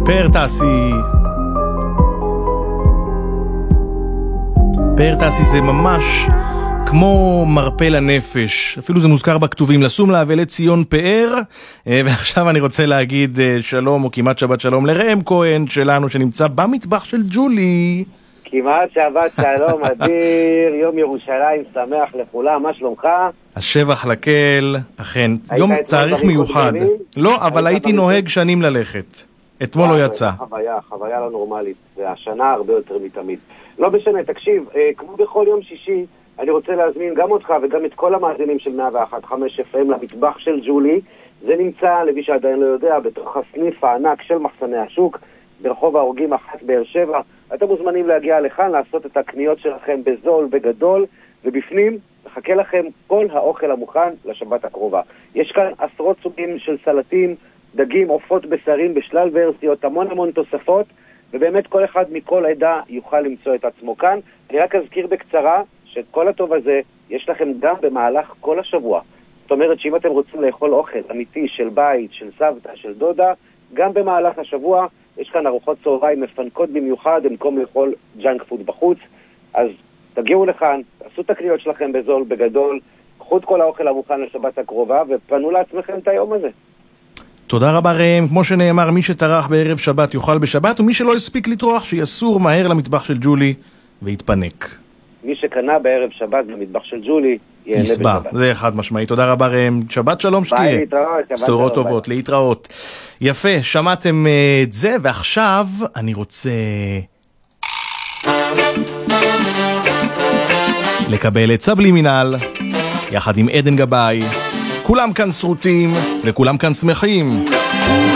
פאר טאסי זה ממש כמו מרפא לנפש, אפילו זה מוזכר בכתובים, לשום לאבלי ציון פאר. ועכשיו אני רוצה להגיד שלום או כמעט שבת שלום לראם כהן שלנו שנמצא במטבח של ג'ולי. כמעט שבת שלום, אדיר, יום ירושלים שמח לכולם, מה שלומך? השבח לקל, אכן, יום תאריך מיוחד. לא, אבל הייתי נוהג שנים ללכת. אתמול לא יצא. חוויה לא נורמלית, והשנה הרבה יותר מתמיד. לא משנה, תקשיב, כמו בכל יום שישי, אני רוצה להזמין גם אותך וגם את כל המאזינים של 101.5 FM למטבח של ג'ולי. זה נמצא, למי שעדיין לא יודע, בתוך הסניף הענק של מחסני השוק, ברחוב ההרוגים 1 באר שבע. אתם מוזמנים להגיע לכאן, לעשות את הקניות שלכם בזול, בגדול, ובפנים מחכה לכם כל האוכל המוכן לשבת הקרובה. יש כאן עשרות סוגים של סלטים, דגים, עופות, בשרים, בשלל ורסיות, המון תוספות, ובאמת כל אחד מכל עדה יוכל למצוא את עצמו כאן. אני רק אזכיר בקצרה שאת כל הטוב הזה יש לכם גם במהלך כל השבוע. זאת אומרת שאם אתם רוצים לאכול אוכל אמיתי של בית, של סבתא, של דודה, גם במהלך השבוע יש כאן ארוחות צהריים מפנקות במיוחד במקום לאכול ג'אנק פוד בחוץ. אז תגיעו לכאן, תעשו את הקניות שלכם בזול, בגדול, קחו את כל האוכל המוכן לשבת הקרובה ופנו לעצמכם את היום הזה. תודה רבה ראם. כמו שנאמר, מי שטרח בערב שבת יאכל בשבת, ומי שלא הספיק לטרוח שיסור מהר למטבח של ג'ולי ויתפנק. מי שקנה בערב שבת במטבח של ג'ולי יסבע, זה אחד משמעי. תודה רבה ראם, שבת שלום שתהיה. ביי, להתראות. בשורות טובות, להתראות. יפה, שמעתם את זה, ועכשיו אני רוצה לקבל את סבלימינל יחד עם עדן גבאי. כולם כאן שרוטים וכולם כאן שמחים.